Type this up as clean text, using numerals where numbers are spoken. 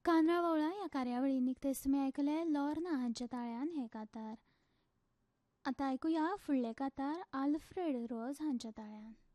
कांदळवळा ह्या कार्यावळीत निकतेच तुमी आयकले लॉर्ना हांच्या ताळ्यान हें कातार. आतां आयकुया फुडलें कातार आल्फ्रेड रोज हांच्या ताळ्यान.